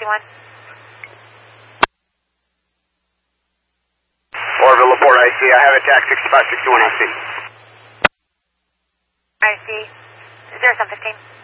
6561. Orville, Laporte, IC. I have attack 6561 IC. IC 0715.